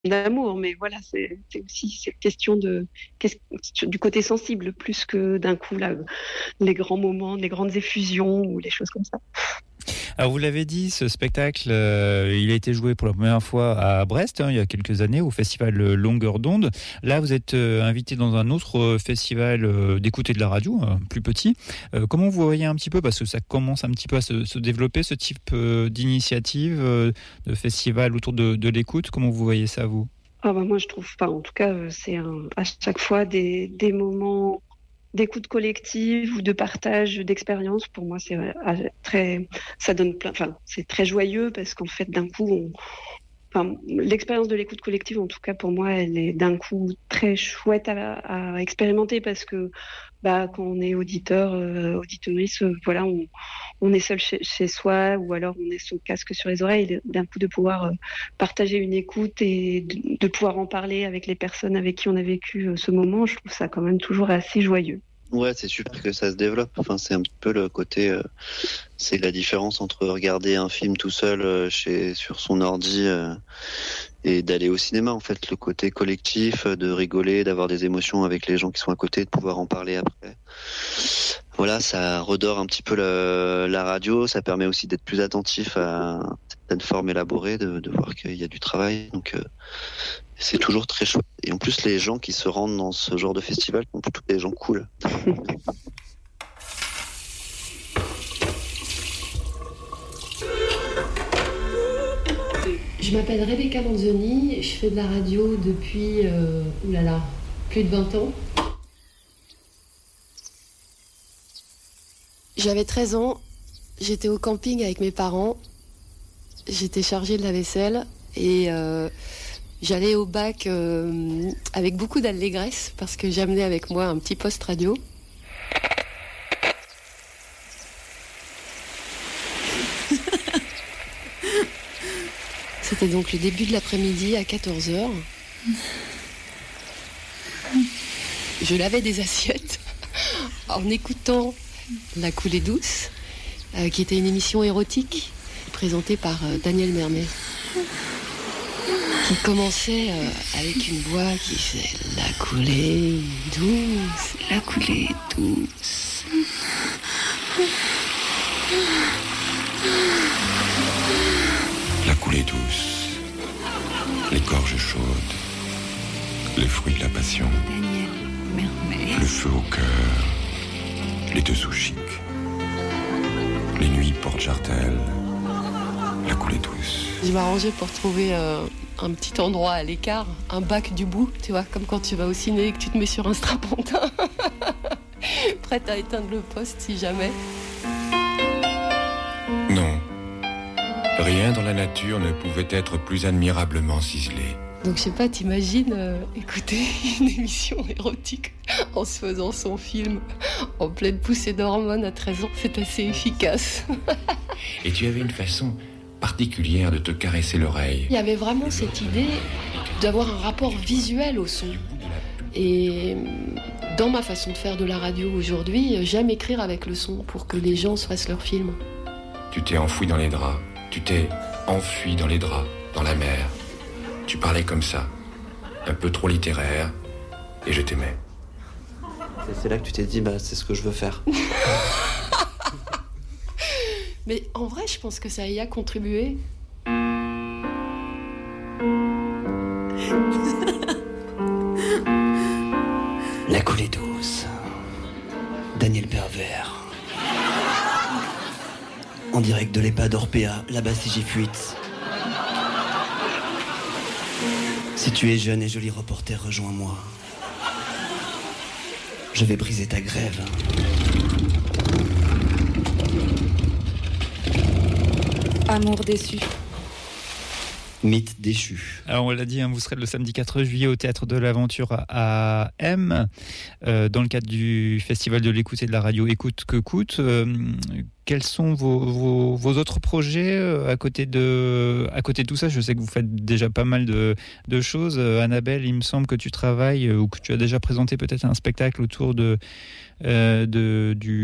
d'amour, mais voilà, c'est aussi cette question du côté sensible, plus que d'un coup, là, les grands moments, les grandes effusions ou les choses comme ça. Alors vous l'avez dit, ce spectacle, il a été joué pour la première fois à Brest, il y a quelques années, au festival Longueur d'onde. Là, vous êtes invité dans un autre festival d'écoute et de la radio, plus petit. Comment vous voyez un petit peu, parce que ça commence un petit peu à se développer, ce type d'initiative, de festival autour de l'écoute. Comment vous voyez ça, vous ? Ah bah moi, je trouve pas. En tout cas, c'est à chaque fois des moments d'écoute collective ou de partage d'expérience. Pour moi, c'est ça donne plein. Enfin, c'est très joyeux parce qu'en fait, d'un coup, l'expérience de l'écoute collective, en tout cas pour moi, elle est d'un coup très chouette à expérimenter parce que quand on est auditeur, auditrice, voilà, on est seul chez soi ou alors on est son casque sur les oreilles. Et d'un coup, de pouvoir partager une écoute et de pouvoir en parler avec les personnes avec qui on a vécu ce moment, je trouve ça quand même toujours assez joyeux. Ouais, c'est super que ça se développe. Enfin, c'est un petit peu le côté, c'est la différence entre regarder un film tout seul sur son ordi et d'aller au cinéma. En fait, le côté collectif, de rigoler, d'avoir des émotions avec les gens qui sont à côté, de pouvoir en parler après. Voilà, ça redore un petit peu la radio. Ça permet aussi d'être plus attentif à certaines formes élaborées, de voir qu'il y a du travail. Donc c'est toujours très chouette. Et en plus, les gens qui se rendent dans ce genre de festival sont plutôt des gens cool. Je m'appelle Rebecca Manzoni, je fais de la radio depuis plus de 20 ans. J'avais 13 ans, j'étais au camping avec mes parents, j'étais chargée de la vaisselle et j'allais au bac avec beaucoup d'allégresse parce que j'amenais avec moi un petit poste radio. C'était donc le début de l'après-midi à 14h. Je lavais des assiettes en écoutant La coulée douce, qui était une émission érotique présentée par Daniel Mermet, qui commençait avec une voix qui faisait La coulée douce, la coulée douce. La coulée douce, les gorges chaudes, les fruits de la passion, Daniel Mermet, le feu au cœur, les dessous chics, les nuits porte-jartel, la coulée douce. Je m'arrangeais pour trouver un petit endroit à l'écart, un bac du bout, tu vois, comme quand tu vas au ciné et que tu te mets sur un strapontin, prête à éteindre le poste si jamais. Non. Rien dans la nature ne pouvait être plus admirablement ciselé. Donc je sais pas, t'imagines écouter une émission érotique en se faisant son film en pleine poussée d'hormones à 13 ans, c'est assez efficace. Et tu avais une façon particulière de te caresser l'oreille. Il y avait vraiment cette idée d'avoir un rapport visuel au son. Et dans ma façon de faire de la radio aujourd'hui, j'aime écrire avec le son pour que les gens se fassent leur film. Tu t'es enfoui dans les draps. Tu t'es enfui dans les draps, dans la mer. Tu parlais comme ça, un peu trop littéraire, et je t'aimais. C'est là que tu t'es dit, c'est ce que je veux faire. Mais en vrai, je pense que ça y a contribué. La coulée douce. Daniel Pervers. En direct de l'EHPAD Orpea, là-bas c'est Giffuite. Si tu es jeune et joli reporter, rejoins-moi. Je vais briser ta grève. Amour déçu. Mythe déchu. Alors on l'a dit, vous serez le samedi 4 juillet au Théâtre de l'Aventure à M, dans le cadre du Festival de l'écoute et de la radio Écoute que coûte. Quels sont vos autres projets à côté de tout ça? Je sais que vous faites déjà pas mal de choses. Annabelle, il me semble que tu travailles ou que tu as déjà présenté peut-être un spectacle autour du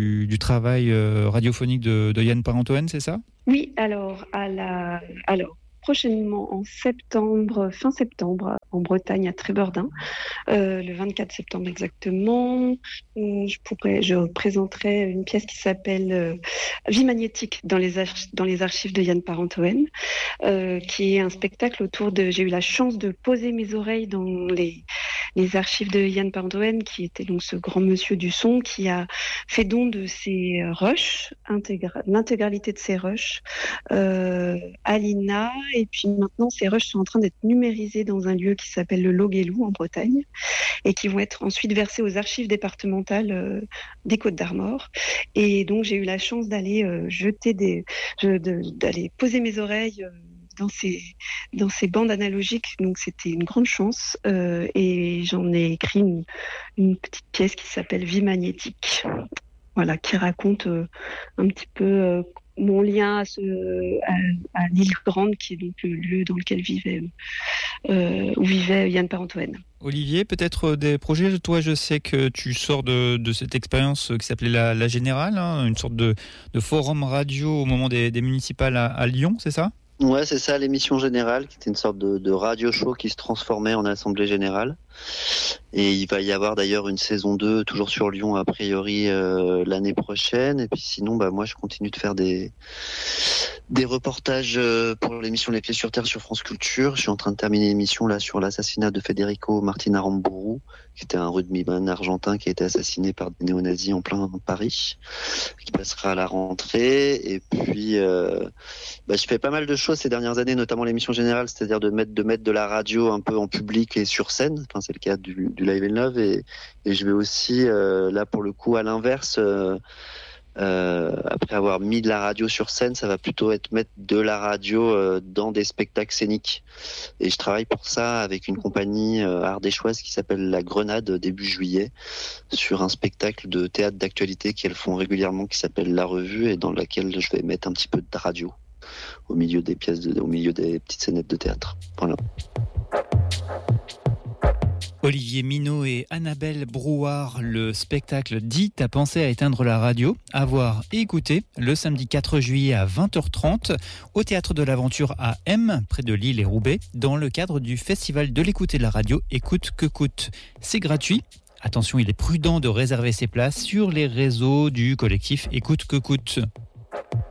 travail radiophonique de Yann Parentoen, c'est ça? Oui, alors prochainement en septembre, fin septembre, en Bretagne, à Trébeurdin, le 24 septembre exactement. Je présenterai une pièce qui s'appelle Vie magnétique dans les archives de Yann Parentoen, qui est un spectacle autour de... J'ai eu la chance de poser mes oreilles dans les archives de Yann Parentoen, qui était donc ce grand monsieur du son, qui a fait don de ses rushs, l'intégralité de ses rushs, à l'INA. Et puis maintenant, ces rushs sont en train d'être numérisés dans un lieu qui s'appelle le Loguelou en Bretagne et qui vont être ensuite versés aux archives départementales des Côtes-d'Armor. Et donc, j'ai eu la chance d'aller d'aller poser mes oreilles dans ces bandes analogiques. Donc, c'était une grande chance. Et j'en ai écrit une petite pièce qui s'appelle Vie magnétique. Voilà, qui raconte un petit peu mon lien à l'île Grande, qui est donc le lieu dans lequel où vivait Yann Parentoen. Olivier, peut-être des projets. Toi, je sais que tu sors de cette expérience qui s'appelait la Générale, hein, une sorte de forum radio au moment des municipales à Lyon, c'est ça ? Ouais, c'est ça, l'émission Générale, qui était une sorte de radio show qui se transformait en assemblée générale. Et il va y avoir d'ailleurs une saison 2, toujours sur Lyon, a priori, l'année prochaine. Et puis sinon, moi, je continue de faire des reportages pour l'émission Les Pieds sur Terre sur France Culture. Je suis en train de terminer l'émission là sur l'assassinat de Federico Martin Aramburu, qui était un rugbyman argentin qui a été assassiné par des néo-nazis en plein Paris, qui passera à la rentrée. Et puis, je fais pas mal de choses ces dernières années, notamment l'émission Générale, c'est-à-dire de mettre de la radio un peu en public et sur scène. Enfin, c'est le cas du Live and Love. Et je vais aussi, là pour le coup, à l'inverse, après avoir mis de la radio sur scène, ça va plutôt être mettre de la radio dans des spectacles scéniques. Et je travaille pour ça avec une compagnie ardéchoise qui s'appelle La Grenade début juillet, sur un spectacle de théâtre d'actualité qu'elles font régulièrement, qui s'appelle La Revue, et dans laquelle je vais mettre un petit peu de radio au milieu des au milieu des petites scénettes de théâtre. Voilà. Olivier Minot et Annabelle Brouard, le spectacle dit « T'as pensé à éteindre la radio ?» à voir et écouter le samedi 4 juillet à 20h30 au Théâtre de l'Aventure à M, près de Lille et Roubaix, dans le cadre du Festival de l'écoute et de la radio Écoute que coûte. C'est gratuit. Attention, il est prudent de réserver ses places sur les réseaux du collectif Écoute que coûte.